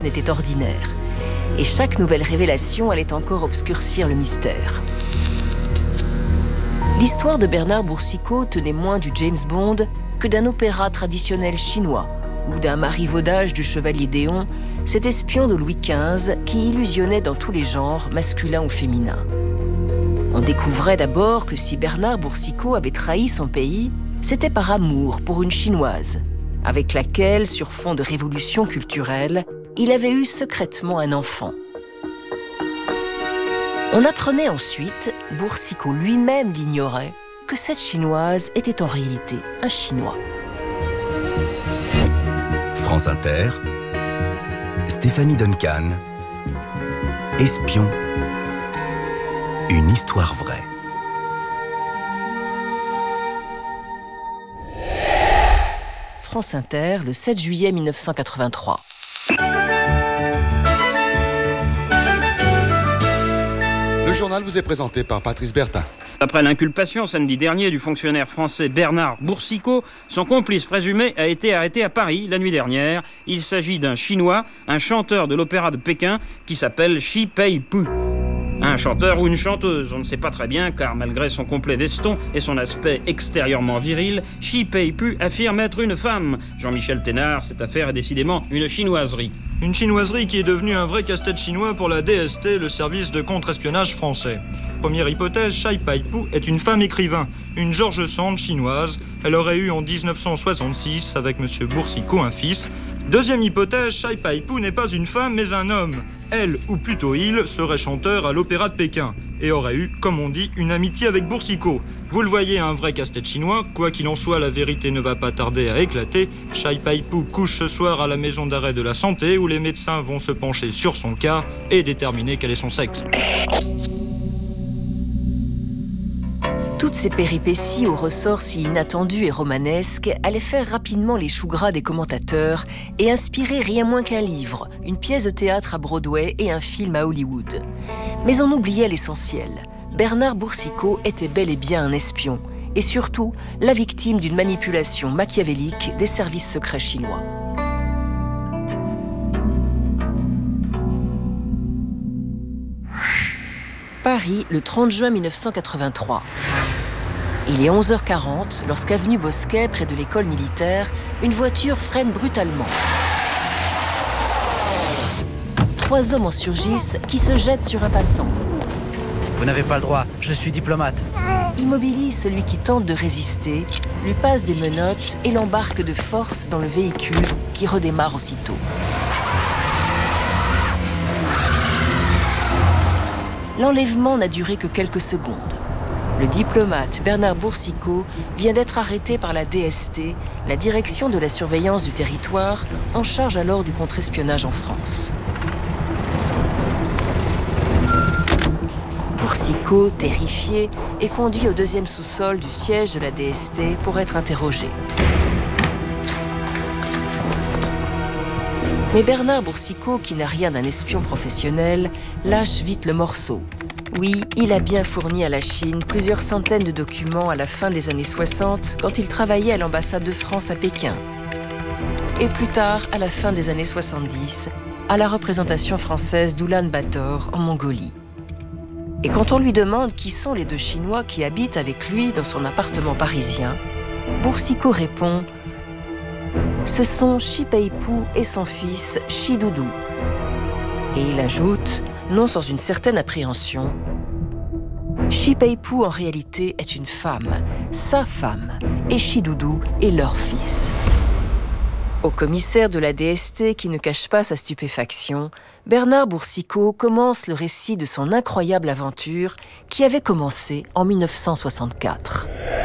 était ordinaire. Et chaque nouvelle révélation allait encore obscurcir le mystère. L'histoire de Bernard Boursicot tenait moins du James Bond que d'un opéra traditionnel chinois ou d'un marivaudage du chevalier Déon, cet espion de Louis XV qui illusionnait dans tous les genres, masculins ou féminins. On découvrait d'abord que si Bernard Boursicot avait trahi son pays, c'était par amour pour une Chinoise, avec laquelle, sur fond de révolution culturelle, il avait eu secrètement un enfant. On apprenait ensuite, Boursicot lui-même l'ignorait, que cette Chinoise était en réalité un Chinois. France Inter, Stéphanie Duncan, Espion, une histoire vraie. France Inter, le 7 juillet 1983. Le journal vous est présenté par Patrice Bertin. Après l'inculpation samedi dernier du fonctionnaire français Bernard Boursicot, son complice présumé a été arrêté à Paris la nuit dernière. Il s'agit d'un Chinois, un chanteur de l'opéra de Pékin qui s'appelle Shi Pei-pu. Un chanteur ou une chanteuse, on ne sait pas très bien, car malgré son complet veston et son aspect extérieurement viril, Shi Pei-pu affirme être une femme. Jean-Michel Thénard, cette affaire est décidément une chinoiserie. Une chinoiserie qui est devenue un vrai casse-tête chinois pour la DST, le service de contre-espionnage français. Première hypothèse, Shi Pei-pu est une femme écrivain, une George Sand chinoise. Elle aurait eu en 1966, avec M. Boursicot, un fils. Deuxième hypothèse, Shi Pei-pu n'est pas une femme, mais un homme. Elle, ou plutôt il, serait chanteur à l'opéra de Pékin et aurait eu, comme on dit, une amitié avec Boursicot. Vous le voyez, un vrai casse-tête chinois. Quoi qu'il en soit, la vérité ne va pas tarder à éclater. Shi Pei-pu couche ce soir à la maison d'arrêt de la santé où les médecins vont se pencher sur son cas et déterminer quel est son sexe. Toutes ces péripéties aux ressorts si inattendus et romanesques allaient faire rapidement les choux gras des commentateurs et inspirer rien moins qu'un livre, une pièce de théâtre à Broadway et un film à Hollywood. Mais on oubliait l'essentiel. Bernard Boursicot était bel et bien un espion, et surtout la victime d'une manipulation machiavélique des services secrets chinois. Paris, le 30 juin 1983. Il est 11h40 lorsqu'avenue Bosquet, près de l'école militaire, une voiture freine brutalement. 3 hommes en surgissent qui se jettent sur un passant. Vous n'avez pas le droit, je suis diplomate. Immobilise celui qui tente de résister, lui passe des menottes et l'embarque de force dans le véhicule qui redémarre aussitôt. L'enlèvement n'a duré que quelques secondes. Le diplomate Bernard Boursicot vient d'être arrêté par la DST, la direction de la surveillance du territoire, en charge alors du contre-espionnage en France. Boursicot, terrifié, est conduit au 2e sous-sol du siège de la DST pour être interrogé. Mais Bernard Boursicot, qui n'a rien d'un espion professionnel, lâche vite le morceau. Oui, il a bien fourni à la Chine plusieurs centaines de documents à la fin des années 60, quand il travaillait à l'ambassade de France à Pékin. Et plus tard, à la fin des années 70, à la représentation française d'Oulan-Bator en Mongolie. Et quand on lui demande qui sont les 2 Chinois qui habitent avec lui dans son appartement parisien, Boursicot répond « Ce sont Shi Pei-pu et son fils Shi Doudou ». Et il ajoute, non sans une certaine appréhension, « Shi Pei-pu en réalité est une femme, sa femme, et Shi Doudou est leur fils ». Au commissaire de la DST, qui ne cache pas sa stupéfaction, Bernard Boursicot commence le récit de son incroyable aventure qui avait commencé en 1964.